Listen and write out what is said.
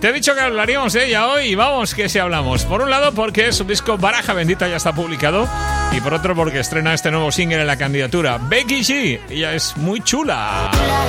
Te he dicho que hablaríamos de ella hoy y vamos que si hablamos. Por un lado porque su disco Baraja Bendita ya está publicado y por otro porque estrena este nuevo single en la candidatura. Becky G, ella es muy chula.